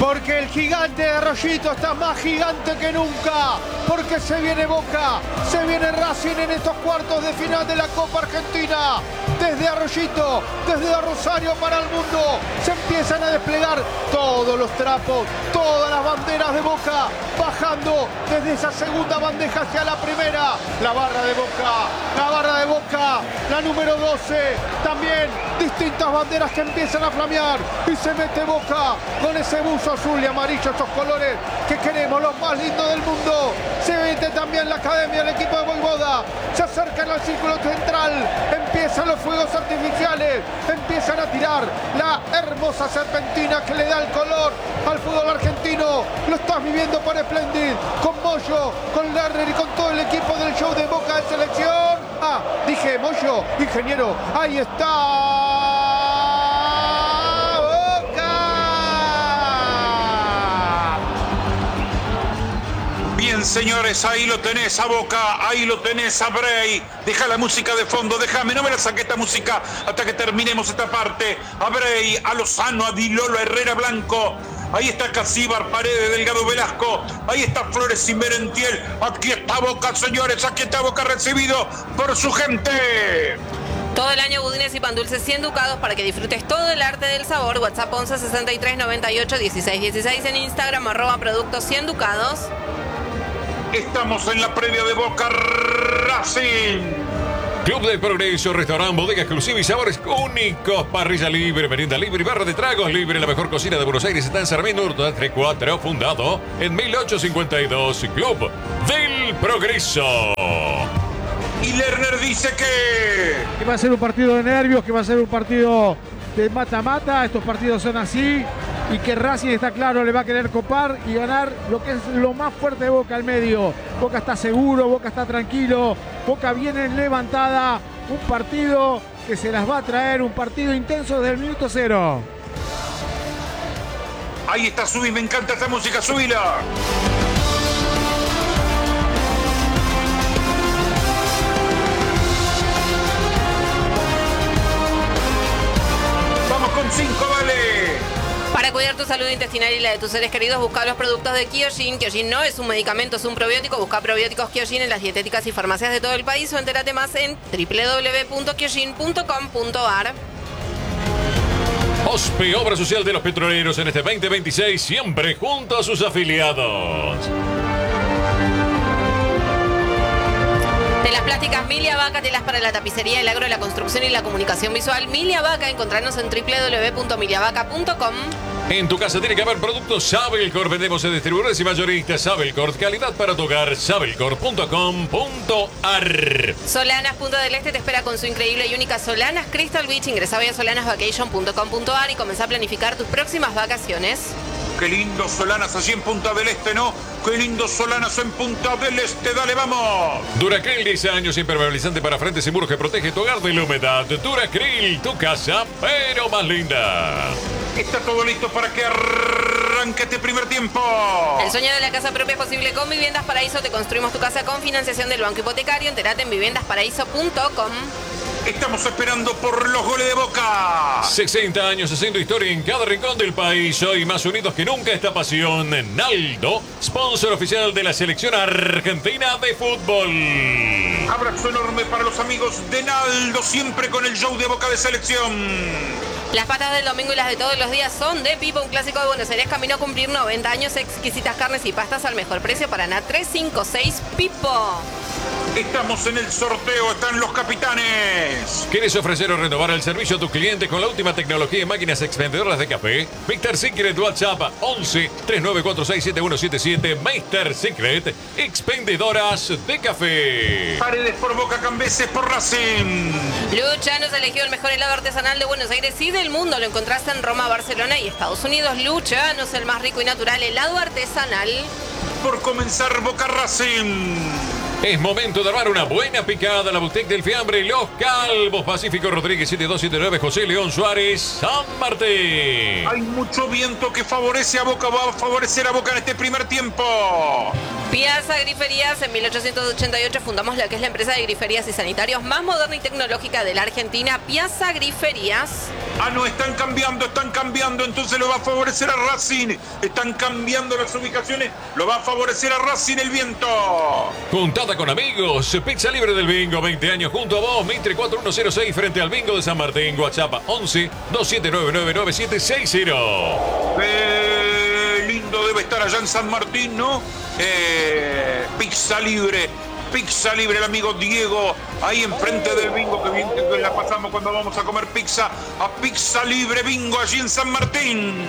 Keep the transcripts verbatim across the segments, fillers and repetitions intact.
porque el gigante de Arroyito está más gigante que nunca, porque se viene Boca, se viene Racing en estos cuartos de final de la Copa Argentina. Desde Arroyito, desde Rosario para el mundo, se empiezan a desplegar todos los trapos, todas las banderas de Boca, bajando desde esa segunda bandeja hacia la primera. La barra de Boca, la barra de Boca, la número doce, también distintas banderas que empiezan a flamear y se mete Boca con ese buzo azul y amarillo, estos colores que queremos, los más lindos del mundo. Se mete también la academia, el equipo de Voivoda, se acercan al círculo central, empiezan los fuegos artificiales, empiezan a tirar la hermosa serpentina que le da el color al fútbol argentino. Lo estás viviendo por Splendid, con Moyo, con Lerner y con todo el equipo del show de Boca de selección. Ah, dije Moyo, ingeniero, ahí está. Bien, señores, ahí lo tenés a Boca, ahí lo tenés a Bray. Deja la música de fondo, déjame, no me la saque esta música hasta que terminemos esta parte. A Bray, a Lozano, a Dilolo, a Herrera Blanco. Ahí está Casíbar, Paredes, Delgado Velasco. Ahí está Flores y Merentiel. Aquí está Boca, señores, aquí está Boca recibido por su gente. Todo el año budines y pan dulces cien ducados para que disfrutes todo el arte del sabor. WhatsApp once sesenta y tres noventa y ocho dieciséis dieciséis, en Instagram arroba productos cien ducados. Estamos en la previa de Boca Racing. Club del Progreso, restaurante, bodega exclusiva y sabores únicos. Parrilla libre, merienda libre y barra de tragos libre. La mejor cocina de Buenos Aires está en Sarmiento Hurtado treinta y cuatro, fundado en mil ochocientos cincuenta y dos. Club del Progreso. Y Lerner dice que... que va a ser un partido de nervios, que va a ser un partido de mata-mata. Estos partidos son así. Y que Racing, está claro, le va a querer copar y ganar lo que es lo más fuerte de Boca al medio. Boca está seguro, Boca está tranquilo, Boca viene levantada. Un partido que se las va a traer, un partido intenso desde el minuto cero. Ahí está, subí, me encanta esta música, subila. Vamos con cinco, vale. Para cuidar tu salud intestinal y la de tus seres queridos, busca los productos de Kyojin. Kyojin no es un medicamento, es un probiótico. Busca probióticos Kyojin en las dietéticas y farmacias de todo el país o entérate más en doble u doble u doble u punto kyojin punto com punto a r. OSPE, Obra Social de los Petroleros, en este veinte veintiséis, siempre junto a sus afiliados. Telas plásticas Milia Vaca, telas para la tapicería, el agro, la construcción y la comunicación visual. Milia Vaca, encontrarnos en doble u doble u doble u punto milia vaca punto com. En tu casa tiene que haber productos Sabelcor. Vendemos en distribuidores y mayoristas Sabelcor. Calidad para tu hogar. Sabelcor punto com punto a r. Solanas Punta del Este te espera con su increíble y única Solanas Crystal Beach. Ingresa hoy a solanas vacation punto com punto a r y comenzá a planificar tus próximas vacaciones. Qué lindo Solanas allí en Punta del Este, ¿no? Qué lindo Solanas en Punta del Este, dale, vamos. Duracril, diez años, impermeabilizante para frentes y muros que protege tu hogar de la humedad. Duracril, tu casa, pero más linda. Está todo listo para que arranque este primer tiempo. El sueño de la casa propia es posible con Viviendas Paraíso. Te construimos tu casa con financiación del Banco Hipotecario. Entérate en viviendas paraíso punto com. Estamos esperando por los goles de Boca. sesenta años haciendo historia en cada rincón del país. Hoy más unidos que nunca esta pasión. Naldo, sponsor oficial de la selección argentina de fútbol. Abrazo enorme para los amigos de Naldo, siempre con el show de Boca de selección. Las patas del domingo y las de todos los días son de Pipo, un clásico de Buenos Aires, camino a cumplir noventa años, exquisitas carnes y pastas al mejor precio para N A tres cinco seis Pipo. Estamos en el sorteo, están los capitanes. ¿Quieres ofrecer o renovar el servicio a tus clientes con la última tecnología en máquinas expendedoras de café? Mister Secret, WhatsApp once, tres nueve cuatro seis, siete uno siete siete. Mister Secret, expendedoras de café. Paredes por Boca, Cambeses por Racing. Luchanos eligió el mejor helado artesanal de Buenos Aires y del mundo. Lo encontraste en Roma, Barcelona y Estados Unidos. Luchanos, el más rico y natural helado artesanal. Por comenzar Boca Racing. Es momento de armar una buena picada. La Boutique del Fiambre, Los Calvos, Pacífico Rodríguez siete dos siete nueve, José León Suárez, San Martín. Hay mucho viento que favorece a Boca, va a favorecer a Boca en este primer tiempo. Piazza Griferías, en mil ochocientos ochenta y ocho fundamos la que es la empresa de griferías y sanitarios más moderna y tecnológica de la Argentina, Piazza Griferías. Ah, no, están cambiando, están cambiando, entonces lo va a favorecer a Racing. Están cambiando las ubicaciones, lo va a favorecer a Racing el viento. Juntada con amigos, Pizza Libre del Bingo, veinte años junto a vos, Mitre cuatro uno cero seis frente al Bingo de San Martín, WhatsApp once, dos siete nueve nueve, nueve siete seis cero. Qué lindo debe estar allá en San Martín, ¿no? Eh, pizza Libre. Pizza Libre, el amigo Diego, ahí enfrente del Bingo, que bien que la pasamos cuando vamos a comer pizza, a Pizza Libre Bingo, allí en San Martín.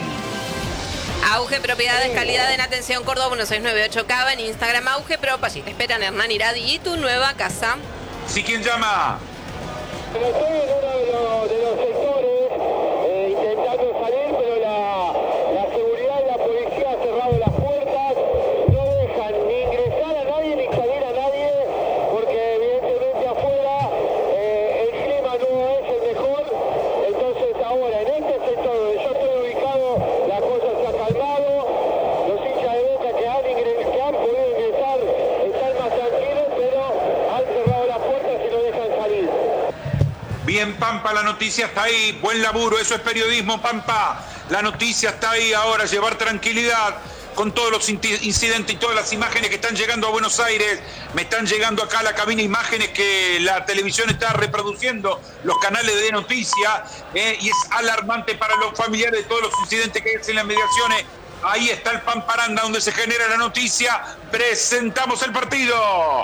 Auge Propiedades, calidad en atención, Córdoba uno seis nueve ocho Cava, en Instagram Auge Prop, allí te esperan Hernán Iradi y tu nueva casa. ¿Sí, quién llama? Estoy en uno de los, de los sectores eh, intentando salir, pero la, la seguridad y la policía ha cerrado las puertas, no dejan ni ingresar a nadie ni salir a nadie, porque evidentemente afuera eh, el clima no es el mejor. Entonces ahora en este sector donde yo estoy ubicado, la cosa se ha calmado, los hinchas de Boca que han, ingres, que han podido ingresar están más tranquilos, pero han cerrado las puertas y no dejan salir. Bien, Pampa, la noticia está ahí. Buen laburo, eso es periodismo, Pampa. La noticia está ahí ahora, llevar tranquilidad con todos los incidentes y todas las imágenes que están llegando a Buenos Aires. Me están llegando acá a la cabina imágenes que la televisión está reproduciendo, los canales de noticias, eh, y es alarmante para los familiares de todos los incidentes que hay en las mediaciones. Ahí está el Pamparanda donde se genera la noticia. Presentamos el partido.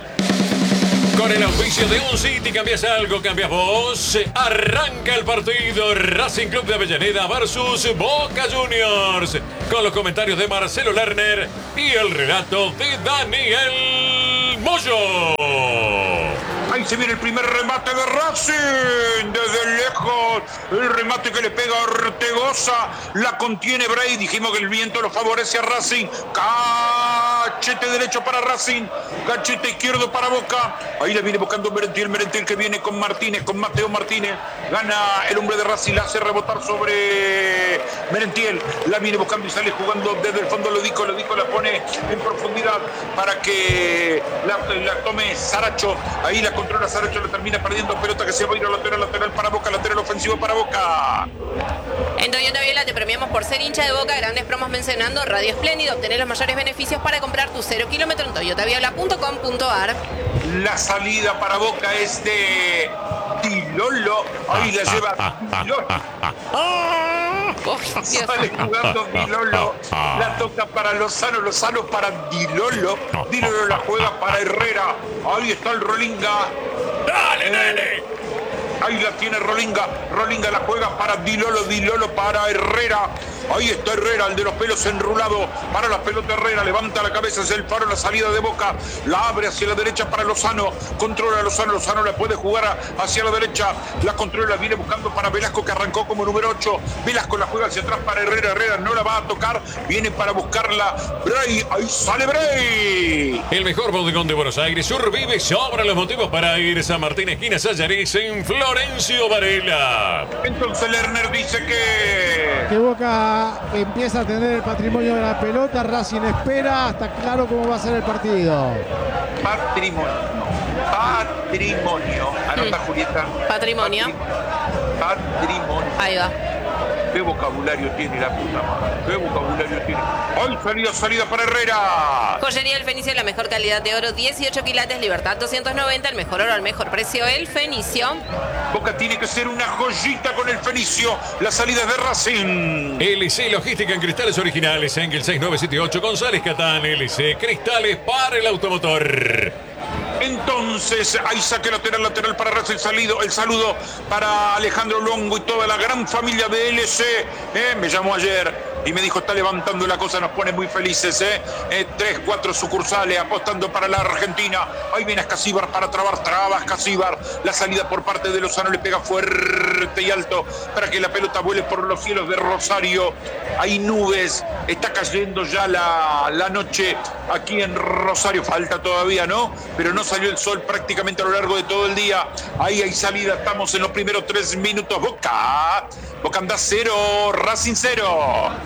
Con el auspicio de Un City, cambias algo, cambias vos. Arranca el partido Racing Club de Avellaneda versus Boca Juniors. Con los comentarios de Marcelo Lerner y el relato de Daniel Moyo. Ahí se viene el primer remate de Racing. Desde lejos, el remate que le pega a Ortegoza. La contiene Bray. Dijimos que el viento lo favorece a Racing. Cachete derecho para Racing. Cachete izquierdo para Boca. Ahí le viene buscando Merentiel. Merentiel que viene con Martínez, con Mateo Martínez. Gana el hombre de Racing. La hace rebotar sobre Merentiel. La viene buscando y sale jugando desde el fondo. Lodico, Lodico la pone en profundidad para que la, la tome Saracho. Ahí la controla Saracho, le termina perdiendo pelota que se va a ir a lateral, lateral para Boca, lateral ofensivo para Boca. En Toyota Biela te premiamos por ser hincha de Boca, grandes promos mencionando Radio Espléndido. Obtener los mayores beneficios para comprar tu cero kilómetro en toyota biola punto com punto ar. La salida para Boca es de Dilolo. Ahí la lleva Dilolo. Oh, Sale jugando Dilolo. La toca para Lozano, Lozano para Dilolo. Dilolo la juega para Herrera. Ahí está el Rolinga. ¡Dale, nene! Ahí la tiene Rolinga. Rolinga la juega para Dilolo. Dilolo para Herrera. Ahí está Herrera, el de los pelos enrulados. Para la pelota Herrera. Levanta la cabeza. Es el Faro. La salida de Boca. La abre hacia la derecha para Lozano. Controla a Lozano. Lozano la puede jugar hacia la derecha. La controla. Viene buscando para Velasco, que arrancó como número ocho. Velasco la juega hacia atrás para Herrera. Herrera no la va a tocar. Viene para buscarla Bray. Ahí sale Bray. El mejor bodegón de Buenos Aires. Survive sobra los motivos para ir. San Martín, esquina Sayaris, en Florencio Varela. Entonces Lerner dice que... Que Boca empieza a tener el patrimonio de la pelota. Racing espera. Está claro cómo va a ser el partido. Patrimonio. Patrimonio. Anota, Mm. Julieta. Patrimonio. Patrimonio. Ahí va. ¿Qué vocabulario tiene la puta madre? ¿Qué vocabulario tiene? ¡Ay, salida, salida para Herrera! Joyería El Fenicio, la mejor calidad de oro, dieciocho quilates, Libertad doscientos noventa, el mejor oro al mejor precio, El Fenicio. Boca tiene que ser una joyita con el Fenicio. La salida es de Racing. L C Logística en cristales originales, Engel seis nueve siete ocho, González Catán, L C Cristales para el automotor. Entonces, ahí saque lateral, lateral para Racing, salido, el saludo para Alejandro Longo y toda la gran familia de L C. Eh, me llamó ayer y me dijo, está levantando la cosa, nos pone muy felices. Eh. Eh, tres, cuatro sucursales apostando para la Argentina. Ahí viene Escasíbar para trabar, traba Escasíbar. La salida por parte de Lozano le pega fuerte y alto para que la pelota vuele por los cielos de Rosario. Hay nubes, está cayendo ya la, la noche aquí en Rosario. Falta todavía, ¿no? Pero no salió el sol prácticamente a lo largo de todo el día. Ahí hay salida, estamos en los primeros tres minutos. Boca, Boca anda cero, Racing cero.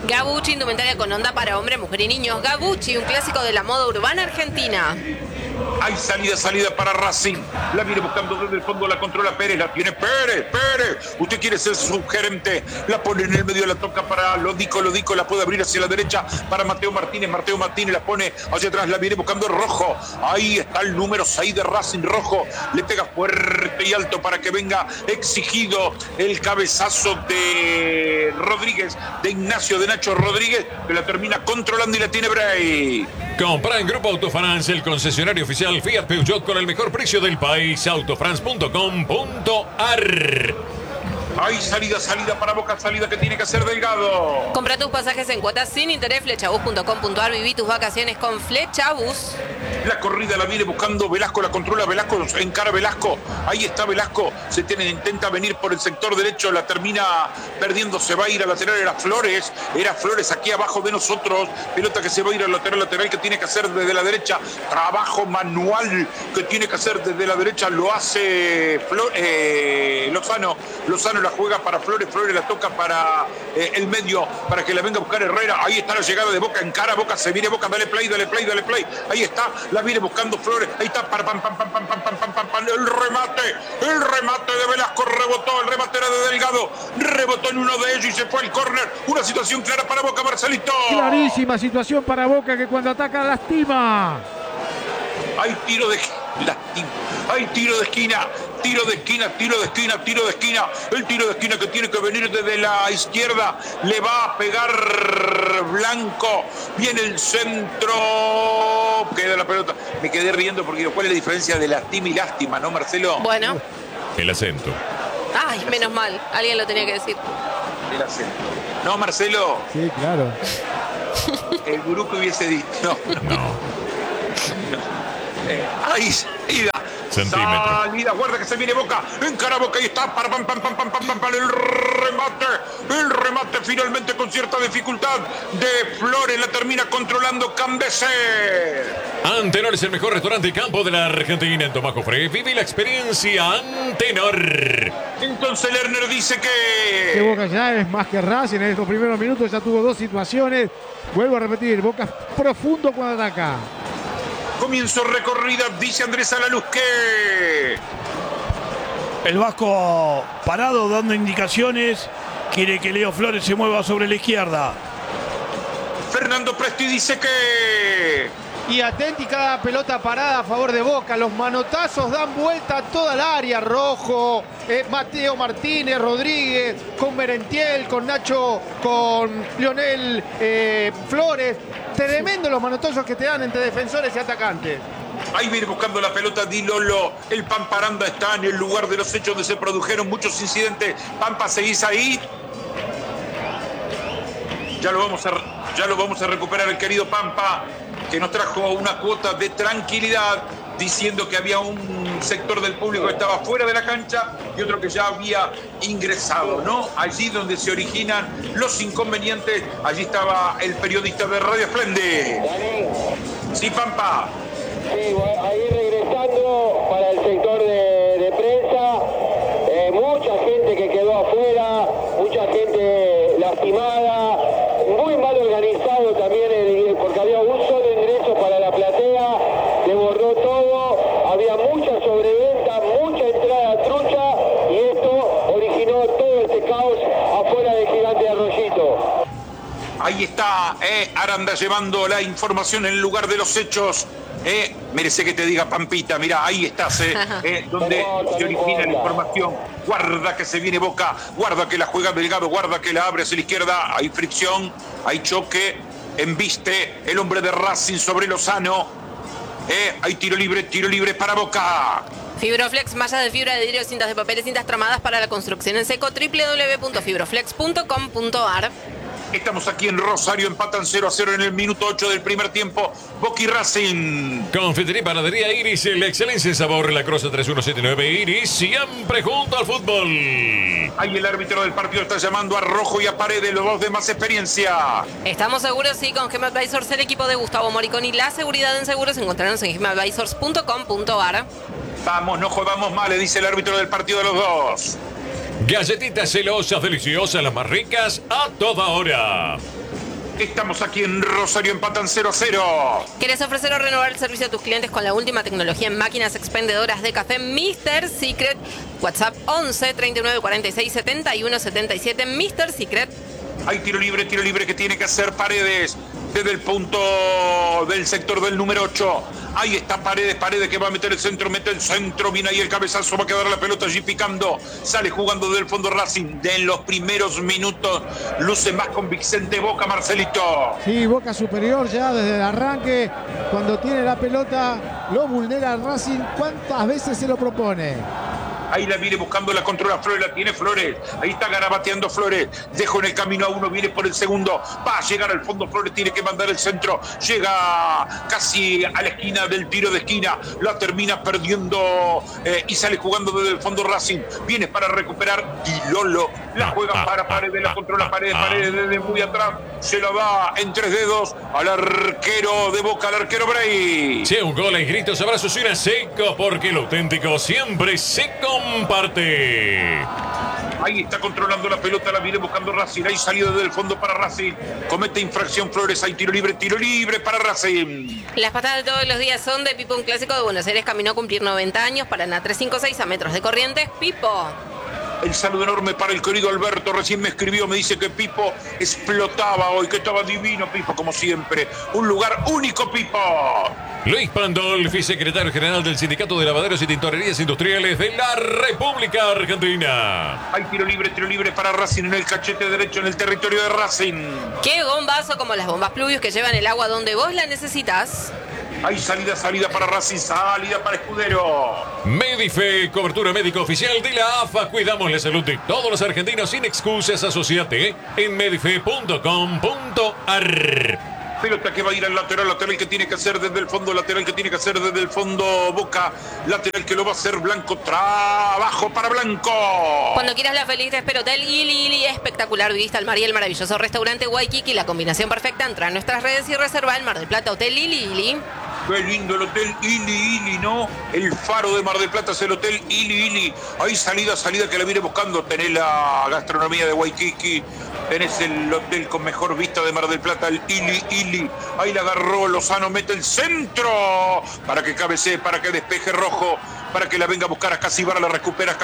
Gabucci, indumentaria con onda para hombre, mujer y niños. Gabucci, un clásico de la moda urbana argentina. Hay salida, salida para Racing. La viene buscando desde el fondo, la controla Pérez. La tiene Pérez, Pérez. Usted quiere ser subgerente. La pone en el medio, la toca para Lodico. Lodico la puede abrir hacia la derecha para Mateo Martínez. Mateo Martínez la pone hacia atrás. La viene buscando Rojo. Ahí está el número seis de Racing. Rojo le pega fuerte y alto para que venga exigido el cabezazo de Rodríguez, de Ignacio, de Nacho Rodríguez, que la termina controlando y la tiene Bray. Compra en Grupo Autofrance, el concesionario oficial Fiat Peugeot con el mejor precio del país. autofrance punto com punto ar. Hay salida, salida para Boca, salida que tiene que hacer Delgado. Compra tus pasajes en cuotas sin interés, flechabus punto com punto ar. Viví tus vacaciones con Flechabus. La corrida la viene buscando Velasco, la controla Velasco, encara Velasco. Ahí está Velasco, se tiene, intenta venir por el sector derecho, la termina perdiendo, se va a ir al lateral, era Flores, era Flores aquí abajo de nosotros. Pelota que se va a ir al lateral, lateral que tiene que hacer desde la derecha. Trabajo manual que tiene que hacer desde la derecha, lo hace Flor, eh, Lozano. Lozano la juega para Flores, Flores la toca para eh, el medio, para que la venga a buscar Herrera. Ahí está la llegada de Boca, encara Boca, se viene Boca, dale play, dale play, dale play. Ahí está, la viene buscando Flores, ahí está, pam, pam, pam, pam, pam, pam, pam, pam, pam, el remate, el remate de Velasco, rebotó, el remate era de Delgado, rebotó en uno de ellos y se fue al córner. Una situación clara para Boca, Marcelito. Clarísima situación para Boca, que cuando ataca lastima. Hay tiro de lastima, hay tiro de esquina. Tiro de esquina, tiro de esquina, tiro de esquina. El tiro de esquina que tiene que venir desde la izquierda. Le va a pegar Blanco. Viene el centro. Queda la pelota. Me quedé riendo porque ¿cuál es la diferencia de lastima y lástima, no, Marcelo? Bueno. El acento. Ay, menos mal. Alguien lo tenía que decir. El acento. No, Marcelo. Sí, claro. El gurú que hubiese dicho. No. No. no. Eh, ahí, salida. Centímetro. Salida, guarda que se viene Boca. Encara Boca, ahí está. Para, pam, pam, pam, pam, pam, pam, pam, el remate. El remate finalmente con cierta dificultad de Flores. La termina controlando Cambese. Antenor es el mejor restaurante y campo de la Argentina. En Tomás Jofré vive la experiencia Antenor. Entonces Lerner dice que... Que Boca ya es más que Racing. En estos primeros minutos ya tuvo dos situaciones. Vuelvo a repetir, Boca profundo cuando ataca. Comienzo recorrida, dice Andrés Alaluz que... El Vasco parado dando indicaciones. Quiere que Leo Flores se mueva sobre la izquierda. Fernando Presti dice que... Y atenti cada pelota parada a favor de Boca. Los manotazos dan vuelta a toda el área. Rojo, eh, Mateo Martínez, Rodríguez, con Merentiel, con Nacho, con Lionel eh, Flores. Tremendo los manotazos que te dan entre defensores y atacantes. Ahí viene buscando la pelota Di Lolo. El Pamparanda está en el lugar de los hechos donde se produjeron muchos incidentes. Pampa, ¿seguís ahí? Ya lo vamos a, ya lo vamos a recuperar el querido Pampa, que nos trajo una cuota de tranquilidad, diciendo que había un sector del público que estaba fuera de la cancha y otro que ya había ingresado, ¿no? Allí donde se originan los inconvenientes, allí estaba el periodista de Radio Esplende. Sí, Pampa. Sí, ahí regresando para el sector de, de prensa, eh, mucha gente que quedó afuera, mucha gente lastimada, muy mal organizado también, el, porque había un solo ingreso para la platea, le borró todo, había mucha sobreventa, mucha entrada trucha, y esto originó todo este caos afuera del Gigante de Arroyito. Ahí está eh, Aranda llevando la información en el lugar de los hechos. Eh, merece que te diga Pampita, mira, ahí estás, eh, eh, donde se origina la información. Guarda que se viene Boca, guarda que la juega Delgado, guarda que la abre hacia la izquierda. Hay fricción, hay choque, embiste el hombre de Racing sobre Lozano. Eh, hay tiro libre, tiro libre para Boca. Fibroflex, mallas de fibra de vidrio, cintas de papel y cintas tramadas para la construcción en seco. doble u doble u doble u punto fibroflex punto com punto ar. Estamos aquí en Rosario, empatan cero a cero en el minuto ocho del primer tiempo. Boca y Racing. Confitería Panadería Iris, la excelencia en sabor, la Crosa tres uno siete nueve Iris, siempre junto al fútbol. Ahí el árbitro del partido está llamando a Rojo y a Paredes, los dos de más experiencia. Estamos seguros, sí, con Gema Advisors, el equipo de Gustavo Moriconi. La seguridad en seguros encontrarnos en gema advisors punto com punto ar. Vamos, no jodamos mal, le dice el árbitro del partido de los dos. Galletitas celosas, deliciosas, las más ricas, a toda hora. Estamos aquí en Rosario, empatan cero a cero. ¿Querés ofrecer o renovar el servicio a tus clientes con la última tecnología en máquinas expendedoras de café míster Secret? WhatsApp once, treinta y nueve, cuarenta y seis, setenta y uno, setenta y siete. míster Secret. Hay tiro libre, tiro libre que tiene que hacer Paredes desde el punto del sector del número ocho. Ahí está Paredes, Paredes que va a meter el centro, mete el centro, viene ahí el cabezazo, va a quedar la pelota allí picando. Sale jugando desde el fondo Racing. De en los primeros minutos luce más convincente Boca, Marcelito. Sí, Boca superior ya desde el arranque. Cuando tiene la pelota, lo vulnera al Racing. ¿Cuántas veces se lo propone? Ahí la viene buscando, la controla Flores, la tiene Flores. Ahí está garabateando Flores. Dejo en el camino a uno, viene por el segundo. Va a llegar al fondo Flores, tiene que mandar el centro. Llega casi a la esquina del tiro de esquina. La termina perdiendo eh, y sale jugando desde el fondo Racing. Viene para recuperar y Lolo la juega para Paredes, la controla Paredes, Paredes desde muy atrás. Se la da en tres dedos al arquero de Boca, al arquero Bray. Si un gol, hay gritos, abrazos y una seco, porque lo auténtico siempre se comparte. Ahí está controlando la pelota, la viene buscando Racing. Ahí salió desde el fondo para Racing. Comete infracción Flores, hay tiro libre, tiro libre para Racing. Las patadas de todos los días son de Pipo, un clásico de Buenos Aires. Caminó a cumplir noventa años. Paraná trescientos cincuenta y seis a metros de Corrientes. Pipo. El saludo enorme para el querido Alberto. Recién me escribió, me dice que Pipo explotaba hoy, que estaba divino Pipo, como siempre. Un lugar único, Pipo. Luis Pandolfi, secretario general del Sindicato de Lavaderos y Tintorerías Industriales de la República Argentina. Hay tiro libre, tiro libre para Racing en el cachete derecho, en el territorio de Racing. Qué bombazo, como las bombas Pluvius que llevan el agua donde vos la necesitas. Hay salida, salida para Racing, salida para Escudero. Medife, cobertura médica oficial de la A F A. Cuidamos la salud de todos los argentinos sin excusas. Asociate en medife punto com punto ar. Pelota que va a ir al lateral, lateral que tiene que hacer desde el fondo, lateral que tiene que hacer desde el fondo Boca, lateral que lo va a hacer Blanco, trabajo para Blanco. Cuando quieras la feliz te espero Hotel Ili Ili, espectacular vista al mar y el maravilloso restaurante Waikiki, la combinación perfecta. Entra en nuestras redes y reserva el Mar del Plata Hotel Ili Ili. Qué lindo el Hotel Ili Ili, ¿no? El faro de Mar del Plata es el Hotel Ili Ili. Ahí salida, salida que la viene buscando. Tenés la gastronomía de Waikiki, tenés el hotel con mejor vista de Mar del Plata, el Ili Ili. Ahí la agarró Lozano, mete el centro para que cabecee, para que despeje Rojo, para que la venga a buscar a Casibara, la recupera.